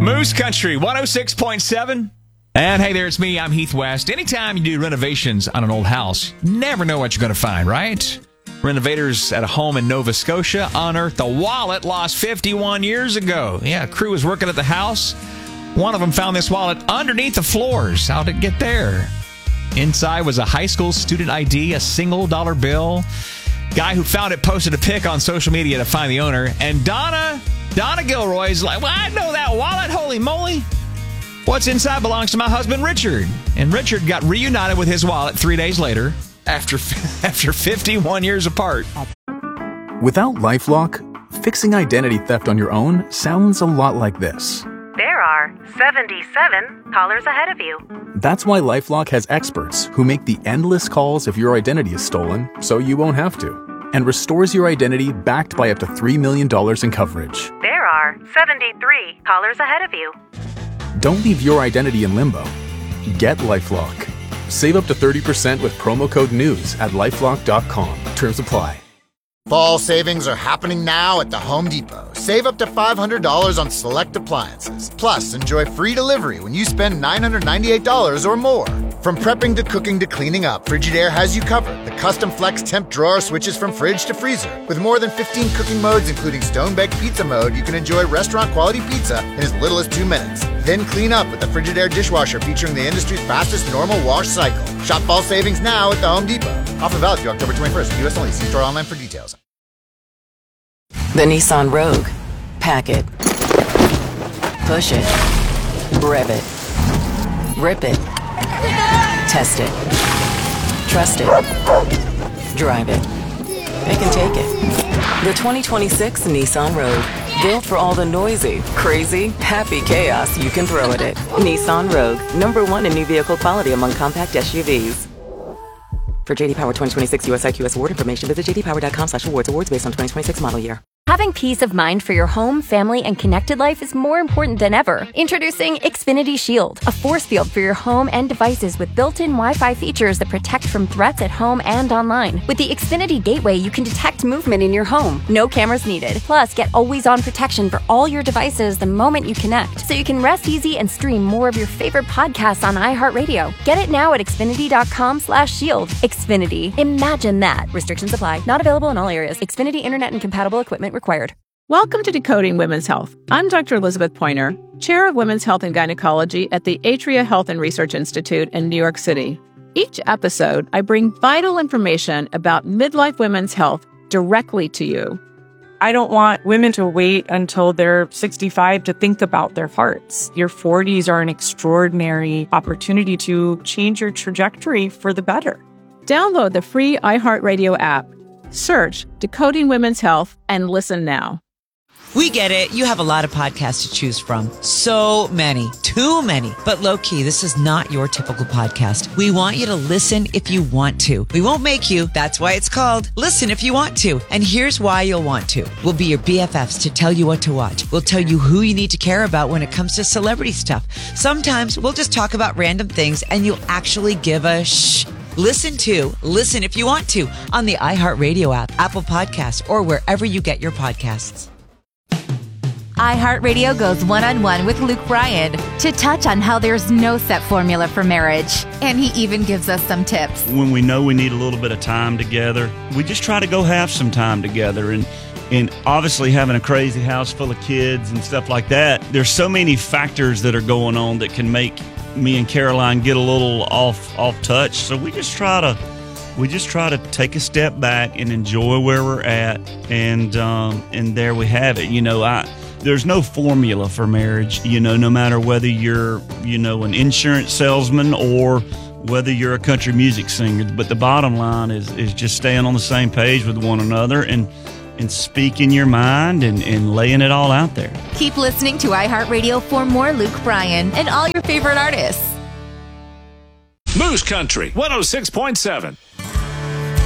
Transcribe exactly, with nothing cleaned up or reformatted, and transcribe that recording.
Moose Country, one oh six point seven. And hey there, it's me. I'm Heath West. Anytime you do renovations on an old house, you never know what you're going to find, right? Renovators at a home in Nova Scotia unearthed a wallet lost fifty-one years ago. Yeah, a crew was working at the house. One of them found this wallet underneath the floors. How did it get there? Inside was a high school student I D, a single dollar bill. Guy who found it posted a pic on social media to find the owner. And Donna, Donna Gilroy's like, well, I know that wallet. Holy moly. What's inside belongs to my husband, Richard. And Richard got reunited with his wallet three days later after, after fifty-one years apart. Without LifeLock, fixing identity theft on your own sounds a lot like this. There are seventy-seven callers ahead of you. That's why LifeLock has experts who make the endless calls if your identity is stolen, so you won't have to, and restores your identity backed by up to three million dollars in coverage. There are seventy-three callers ahead of you. Don't leave your identity in limbo. Get LifeLock. Save up to thirty percent with promo code NEWS at lifelock dot com. Terms apply. Fall savings are happening now at the Home Depot. Save up to five hundred dollars on select appliances. Plus, enjoy free delivery when you spend nine hundred ninety-eight dollars or more. From prepping to cooking to cleaning up, Frigidaire has you covered. The custom flex temp drawer switches from fridge to freezer. With more than fifteen cooking modes, including stone-baked pizza mode, you can enjoy restaurant-quality pizza in as little as two minutes. Then clean up with the Frigidaire dishwasher featuring the industry's fastest normal wash cycle. Shop fall savings now at the Home Depot. Offer valid through October twenty-first. U S only. See store online for details. The Nissan Rogue. Pack it. Push it. Rev it. Rip it. Test it. Trust it. Drive it. It can take it. The twenty twenty-six Nissan Rogue. Built for all the noisy, crazy, happy chaos you can throw at it. Nissan Rogue. Number one in new vehicle quality among compact S U Vs. For J D Power twenty twenty-six U S I Q S award information, visit j d power dot com slash awards. Awards based on twenty twenty-six model year. Having peace of mind for your home, family, and connected life is more important than ever. Introducing Xfinity Shield, a force field for your home and devices with built-in Wi-Fi features that protect from threats at home and online. With the Xfinity Gateway, you can detect movement in your home. No cameras needed. Plus, get always-on protection for all your devices the moment you connect, so you can rest easy and stream more of your favorite podcasts on iHeartRadio. Get it now at xfinity dot com slash shield. Xfinity. Imagine that. Restrictions apply. Not available in all areas. Xfinity Internet and compatible equipment required. Welcome to Decoding Women's Health. I'm Doctor Elizabeth Pointer, Chair of Women's Health and Gynecology at the Atria Health and Research Institute in New York City. Each episode, I bring vital information about midlife women's health directly to you. I don't want women to wait until they're sixty-five to think about their hearts. Your forties are an extraordinary opportunity to change your trajectory for the better. Download the free iHeartRadio app. Search Decoding Women's Health and listen now. We get it. You have a lot of podcasts to choose from. So many. Too many. But low-key, this is not your typical podcast. We want you to listen if you want to. We won't make you. That's why it's called Listen If You Want To. And here's why you'll want to. We'll be your B F Fs to tell you what to watch. We'll tell you who you need to care about when it comes to celebrity stuff. Sometimes we'll just talk about random things and you'll actually give a shh. Listen to Listen If You Want To on the iHeartRadio app, Apple Podcasts, or wherever you get your podcasts. iHeartRadio goes one-on-one with Luke Bryan to touch on how there's no set formula for marriage. And he even gives us some tips. When we know we need a little bit of time together, we just try to go have some time together. And and obviously having a crazy house full of kids and stuff like that, there's so many factors that are going on that can make me and Caroline get a little off off touch. So we just try to we just try to take a step back and enjoy where we're at. And um, and there we have it. You know, I there's no formula for marriage, you know, no matter whether you're, you know, an insurance salesman or whether you're a country music singer. But the bottom line is is just staying on the same page with one another and and speaking your mind and, and laying it all out there. Keep listening to iHeartRadio for more Luke Bryan and all your favorite artists. Moose Country, one oh six point seven.